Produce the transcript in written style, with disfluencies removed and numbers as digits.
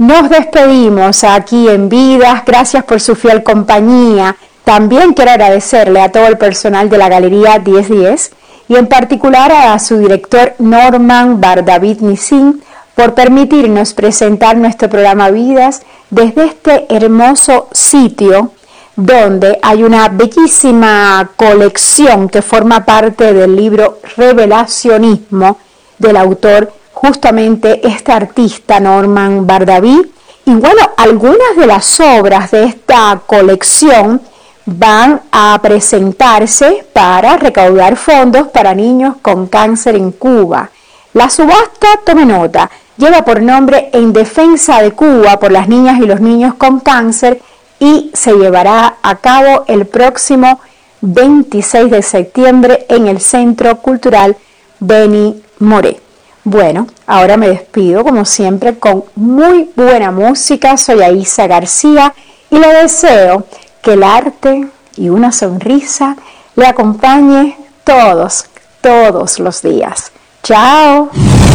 Nos despedimos aquí en Vidas. Gracias por su fiel compañía. También quiero agradecerle a todo el personal de la Galería 1010 y en particular a su director Norman Bardavid Nissim por permitirnos presentar nuestro programa Vidas desde este hermoso sitio donde hay una bellísima colección que forma parte del libro Revelacionismo del autor justamente este artista Norman Bardavid. Y bueno, algunas de las obras de esta colección van a presentarse para recaudar fondos para niños con cáncer en Cuba. La subasta, tome nota, lleva por nombre En Defensa de Cuba por las niñas y los niños con cáncer y se llevará a cabo el próximo 26 de septiembre en el Centro Cultural Beni Moré. Bueno, ahora me despido como siempre con muy buena música. Soy Aisa García y le deseo que el arte y una sonrisa le acompañe todos los días. ¡Chao!